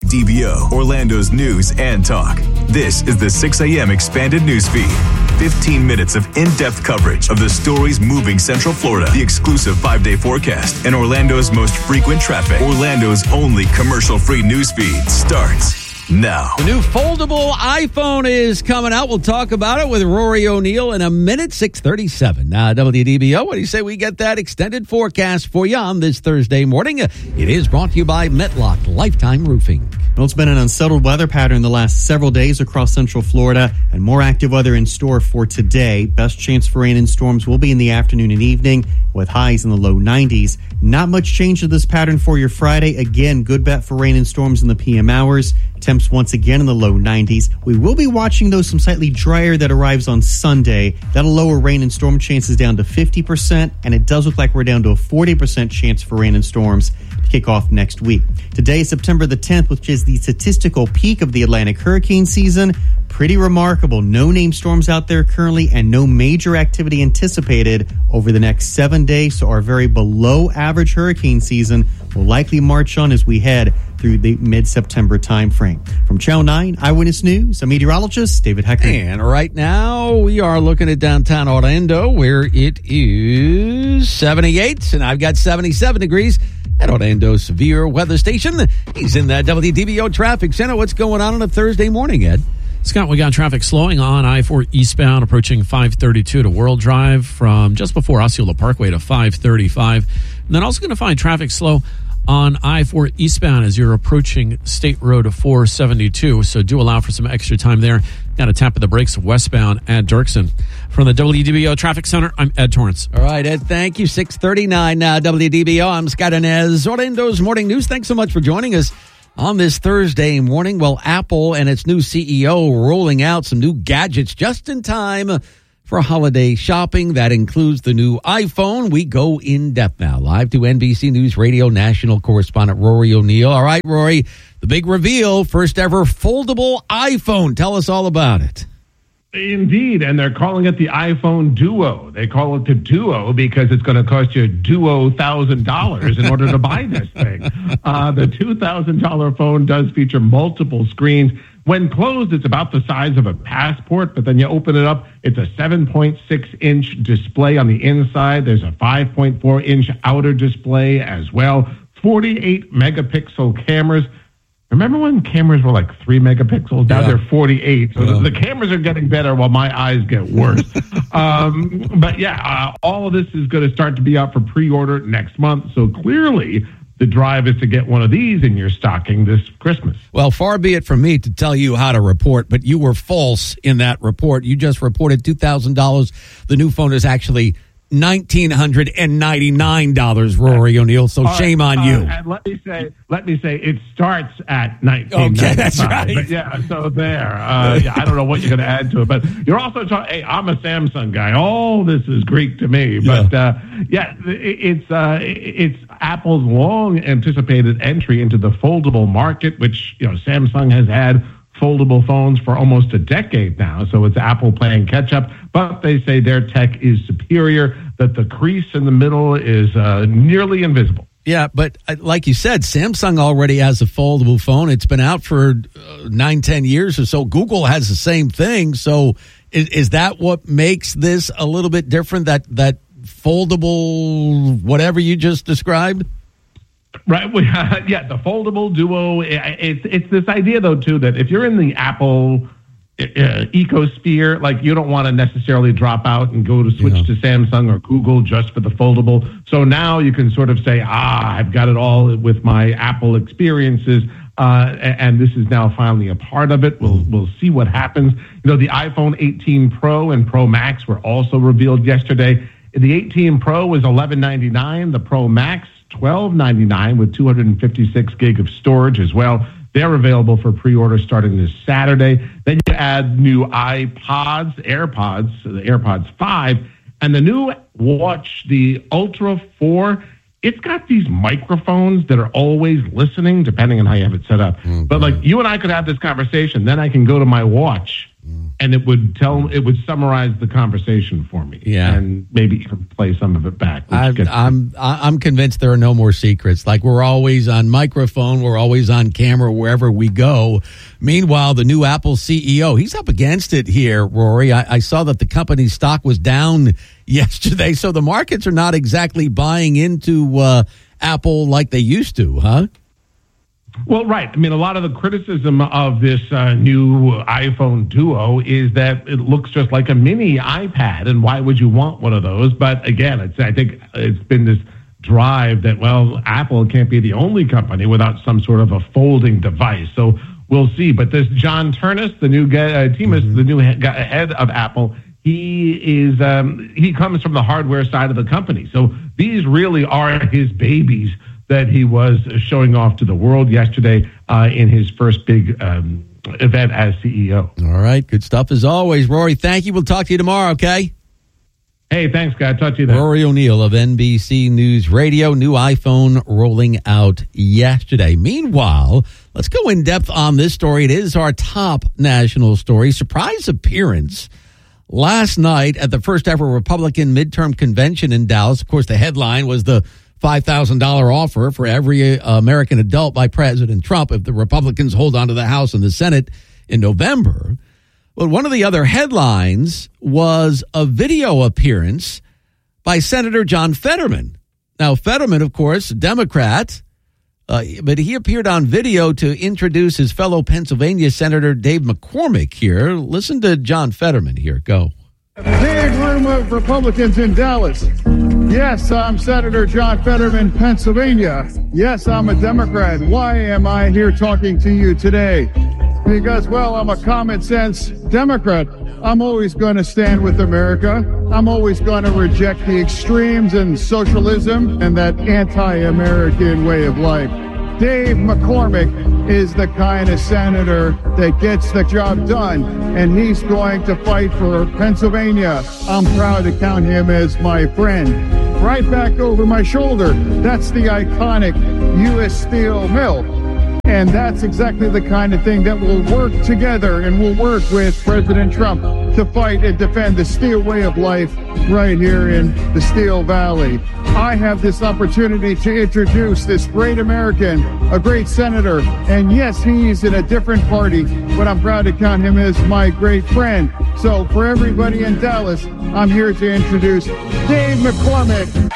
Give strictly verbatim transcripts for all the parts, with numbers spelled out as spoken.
D B O, Orlando's news and talk. This is the six a.m. expanded news feed. fifteen minutes of in-depth coverage of the stories moving Central Florida. The exclusive five-day forecast and Orlando's most frequent traffic. Orlando's only commercial-free news feed starts now. The new foldable iPhone is coming out. We'll talk about it with Rory O'Neill in a minute. six thirty-seven. Now, W D B O, what do you say we get that extended forecast for you on this Thursday morning? It is brought to you by Metlock Lifetime Roofing. Well, it's been an unsettled weather pattern the last several days across Central Florida, and more active weather in store for today. Best chance for rain and storms will be in the afternoon and evening, with highs in the low nineties. Not much change to this pattern for your Friday. Again, good bet for rain and storms in the P M hours. Temps once again in the low nineties. We will be watching, though, some slightly drier that arrives on Sunday. That'll lower rain and storm chances down to fifty percent, and it does look like we're down to a forty percent chance for rain and storms to kick off next week. Today is September the tenth, which is the statistical peak of the Atlantic hurricane season. Pretty remarkable. No named storms out there currently and no major activity anticipated over the next seven days. So our very below average hurricane season will likely march on as we head through the mid-September time frame. From Channel nine Eyewitness News, I'm meteorologist David Hecker. And right now we are looking at downtown Orlando, where it is seventy-eight, and I've got seventy-seven degrees at Orlando's Severe Weather Station. He's in the W D B O Traffic Center. What's going on on a Thursday morning, Ed? Scott, we got traffic slowing on I four eastbound approaching five thirty-two to World Drive from just before Osceola Parkway to five thirty-five. And then also going to find traffic slow on I four eastbound as you're approaching State Road four seventy-two. So do allow for some extra time there. Got a tap of the brakes westbound at Dirksen. From the W D B O Traffic Center, I'm Ed Torrance. All right, Ed, thank you. six thirty-nine now, W D B O. I'm Scott Inez, Orlando's Morning News. Thanks so much for joining us on this Thursday morning. Well, Apple and its new C E O rolling out some new gadgets just in time for holiday shopping. That includes the new iPhone. We go in depth now. Live to N B C News Radio national correspondent Rory O'Neill. All right, Rory, the big reveal, first ever foldable iPhone. Tell us all about it. Indeed, and they're calling it the iPhone Duo. They call it the Duo because it's going to cost you Duo thousand dollars in order to buy this thing. Uh, the two thousand dollars phone does feature multiple screens. When closed, it's about the size of a passport, but then you open it up, it's a seven point six inch display on the inside. There's a five point four inch outer display as well. forty-eight megapixel cameras. Remember when cameras were like three megapixels? Now yeah. They're forty-eight. So yeah. the, the cameras are getting better while my eyes get worse. um, but yeah, uh, all of this is going to start to be out for pre-order next month. So clearly the drive is to get one of these in your stocking this Christmas. Well, far be it from me to tell you how to report, but you were false in that report. You just reported two thousand dollars. The new phone is actually one thousand nine hundred ninety-nine dollars, Rory O'Neill, so right, shame on uh, you. And let me say, let me say, it starts at nineteen ninety-five. Okay, that's right. But yeah, so there. Uh, yeah, I don't know what you're going to add to it, but you're also talking, hey, I'm a Samsung guy. All this is Greek to me. But yeah, uh, yeah it, it's, uh, it's Apple's long anticipated entry into the foldable market, which, you know, Samsung has had foldable phones for almost a decade now. So it's Apple playing catch up, but they say their tech is superior, that the crease in the middle is uh, nearly invisible. Yeah, but like you said, Samsung already has a foldable phone. It's been out for uh, nine, ten years or so. Google has the same thing. So is, is that what makes this a little bit different, that, that foldable whatever you just described? Right. We, uh, yeah, the foldable Duo. It's it's this idea, though, too, that if you're in the Apple uh, ecosphere, like you don't want to necessarily drop out and go to switch yeah. to Samsung or Google just for the foldable. So now you can sort of say, ah, I've got it all with my Apple experiences. Uh, and this is now finally a part of it. We'll we'll see what happens. You know, the iPhone eighteen Pro and Pro Max were also revealed yesterday. The eighteen Pro was eleven ninety-nine. The Pro Max, twelve ninety-nine with two hundred fifty-six gig of storage as well. They're available for pre-order starting this Saturday. Then you add new iPods, AirPods, the AirPods five, and the new watch, the Ultra four. It's got these microphones that are always listening, depending on how you have it set up. Mm-hmm. But like you and I could have this conversation, then I can go to my watch and it would tell, it would summarize the conversation for me, yeah, and maybe even play some of it back. I, I'm I'm convinced there are no more secrets. Like, we're always on microphone, we're always on camera wherever we go. Meanwhile, the new Apple C E O, he's up against it here, Rory. I, I saw that the company's stock was down yesterday, so the markets are not exactly buying into uh, Apple like they used to, huh? Well, right. I mean, a lot of the criticism of this uh, new iPhone Duo is that it looks just like a mini iPad, and why would you want one of those? But again, it's, I think it's been this drive that, well, Apple can't be the only company without some sort of a folding device. So we'll see. But this John Ternus, the new guy, uh, Timus, mm-hmm. the new he- guy, head of Apple, he is um, he comes from the hardware side of the company. So these really are his babies that he was showing off to the world yesterday uh, in his first big um, event as C E O. All right. Good stuff as always. Rory, thank you. We'll talk to you tomorrow, okay? Hey, thanks, guys. Talk to you then. Rory O'Neill of N B C News Radio. New iPhone rolling out yesterday. Meanwhile, let's go in depth on this story. It is our top national story. Surprise appearance last night at the first ever Republican midterm convention in Dallas. Of course, the headline was the five thousand dollars offer for every uh, American adult by President Trump if the Republicans hold on to the House and the Senate in November. But one of the other headlines was a video appearance by Senator John Fetterman. Now, Fetterman, of course, a Democrat, uh, but he appeared on video to introduce his fellow Pennsylvania Senator Dave McCormick here. Listen to John Fetterman here. Go. Big room of Republicans in Dallas. Yes, I'm Senator John Fetterman, Pennsylvania. Yes, I'm a Democrat. Why am I here talking to you today? Because, well, I'm a common sense Democrat. I'm always going to stand with America. I'm always going to reject the extremes and socialism and that anti-American way of life. Dave McCormick is the kind of senator that gets the job done, and he's going to fight for Pennsylvania. I'm proud to count him as my friend. Right back over my shoulder, that's the iconic U S Steel mill. And that's exactly the kind of thing that will work together, and will work with President Trump to fight and defend the steel way of life right here in the Steel Valley. I have this opportunity to introduce this great American, a great senator, and yes, he's in a different party, but I'm proud to count him as my great friend. So for everybody in Dallas, I'm here to introduce Dave McCormick.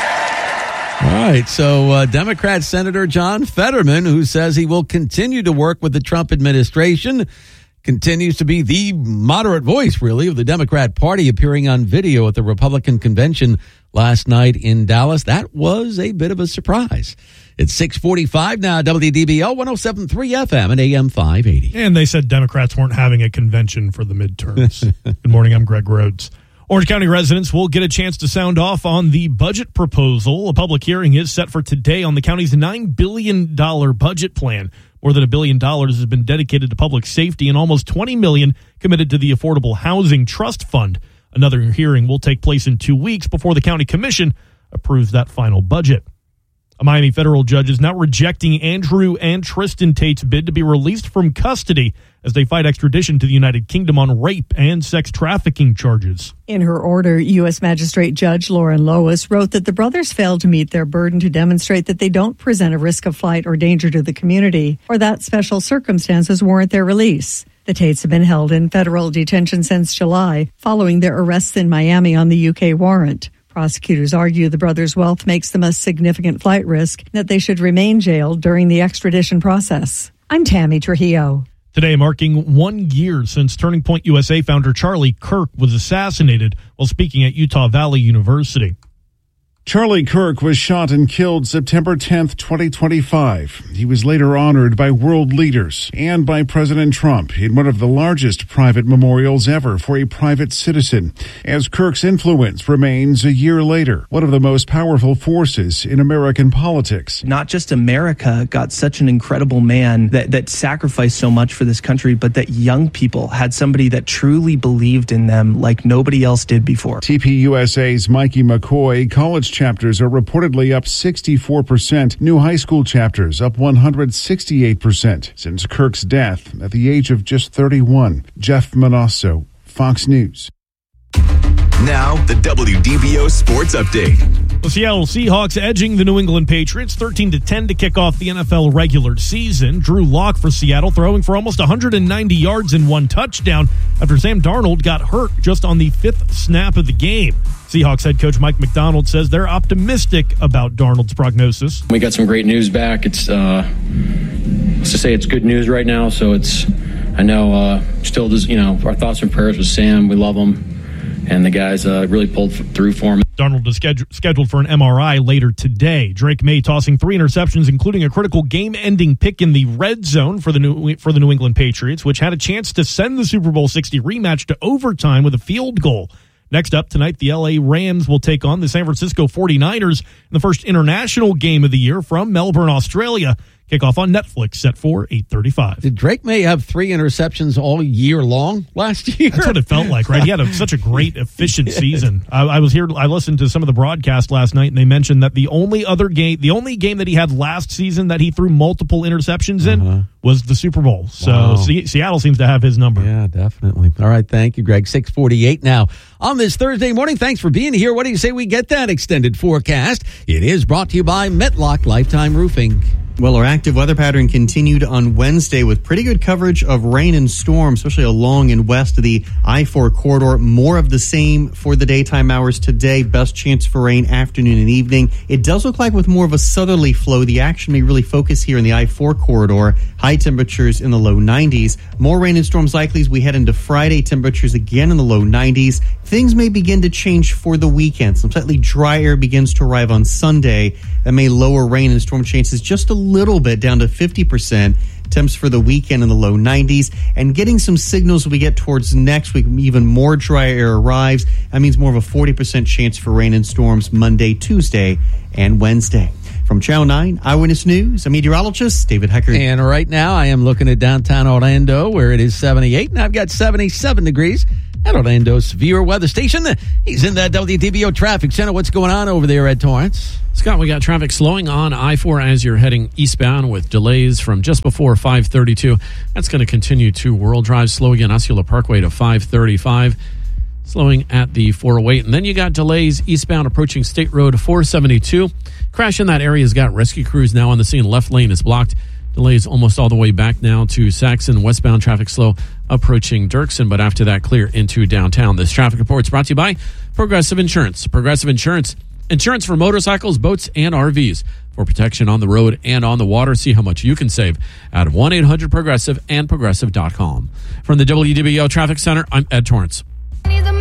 All right, so uh, Democrat Senator John Fetterman, who says he will continue to work with the Trump administration, continues to be the moderate voice, really, of the Democrat Party, appearing on video at the Republican convention last night in Dallas. That was a bit of a surprise. It's six forty-five now, W D B L one oh seven point three F M and A M five eighty. And they said Democrats weren't having a convention for the midterms. Good morning, I'm Greg Rhodes. Orange County residents will get a chance to sound off on the budget proposal. A public hearing is set for today on the county's nine billion dollars budget plan. More than a billion dollars has been dedicated to public safety, and almost twenty million dollars committed to the Affordable Housing Trust Fund. Another hearing will take place in two weeks before the county commission approves that final budget. A Miami federal judge is now rejecting Andrew and Tristan Tate's bid to be released from custody as they fight extradition to the United Kingdom on rape and sex trafficking charges. In her order, U S Magistrate Judge Lauren Lois wrote that the brothers failed to meet their burden to demonstrate that they don't present a risk of flight or danger to the community, or that special circumstances warrant their release. The Tates have been held in federal detention since July, following their arrests in Miami on the U K warrant. Prosecutors argue the brothers' wealth makes them a significant flight risk, and that they should remain jailed during the extradition process. I'm Tammy Trujillo. Today, marking one year since Turning Point U S A founder Charlie Kirk was assassinated while speaking at Utah Valley University. Charlie Kirk was shot and killed September tenth, twenty twenty-five. He was later honored by world leaders and by President Trump in one of the largest private memorials ever for a private citizen, as Kirk's influence remains a year later one of the most powerful forces in American politics. Not just America got such an incredible man that, that sacrificed so much for this country, but that young people had somebody that truly believed in them like nobody else did before. T P U S A's Mikey McCoy, college chapters are reportedly up sixty-four percent. New high school chapters up one hundred sixty-eight percent since Kirk's death at the age of just thirty-one. Jeff Manasso, Fox News. Now, the W D B O Sports Update. The Seattle Seahawks edging the New England Patriots thirteen to ten to kick off the N F L regular season. Drew Lock for Seattle throwing for almost one hundred ninety yards and one touchdown after Sam Darnold got hurt just on the fifth snap of the game. Seahawks head coach Mike McDonald says they're optimistic about Darnold's prognosis. We got some great news back. It's uh, let's just say it's good news right now. So it's I know uh, still does you know our thoughts and prayers with Sam. We love him. And the guys uh, really pulled through for him. Darnold is scheduled for an M R I later today. Drake May tossing three interceptions, including a critical game-ending pick in the red zone for the New for the New England Patriots, which had a chance to send the Super Bowl sixty rematch to overtime with a field goal. Next up tonight, the L A Rams will take on the San Francisco forty-niners in the first international game of the year from Melbourne, Australia. Kickoff on Netflix set for eight thirty-five. Did Drake May have three interceptions all year long last year? That's what it felt like, right? He had a, such a great, efficient season. I, I was here. I listened to some of the broadcast last night, and they mentioned that the only other game, the only game that he had last season that he threw multiple interceptions in uh-huh. was the Super Bowl. So wow. C- Seattle seems to have his number. Yeah, definitely. All right, thank you, Greg. six forty-eight now on this Thursday morning. Thanks for being here. What do you say we get that extended forecast? It is brought to you by Metlock Lifetime Roofing. Well, our active weather pattern continued on Wednesday with pretty good coverage of rain and storm, especially along and west of the I four corridor. More of the same for the daytime hours today. Best chance for rain afternoon and evening. It does look like with more of a southerly flow, the action may really focus here in the I four corridor. High temperatures in the low nineties. More rain and storms likely as we head into Friday. Temperatures again in the low nineties. Things may begin to change for the weekend. Some slightly dry air begins to arrive on Sunday. That may lower rain and storm chances just a little bit down to fifty percent. Temps for the weekend in the low nineties. And getting some signals as we get towards next week, even more dry air arrives. That means more of a forty percent chance for rain and storms Monday, Tuesday, and Wednesday. From Channel nine Eyewitness News, I'm meteorologist David Heckert. And right now I am looking at downtown Orlando where it is seventy-eight, and I've got seventy-seven degrees at Orlando's Severe Weather Station. He's in that W D B O Traffic Center. What's going on over there, Ed Torrance? Scott, we got traffic slowing on I four as you're heading eastbound with delays from just before five thirty-two. That's going to continue to World Drive. Slow again, Osceola Parkway to five thirty-five. Slowing at the four oh eight. And then you got delays eastbound approaching State Road four seventy-two. Crash in that area has got rescue crews now on the scene. Left lane is blocked. Delays almost all the way back now to Saxon. Westbound traffic slow approaching Dirksen, but after that, clear into downtown. This traffic report is brought to you by Progressive Insurance. Progressive Insurance. Insurance for motorcycles, boats, and R Vs. For protection on the road and on the water, see how much you can save at one eight hundred progressive and progressive dot com. From the W D B O Traffic Center, I'm Ed Torrance.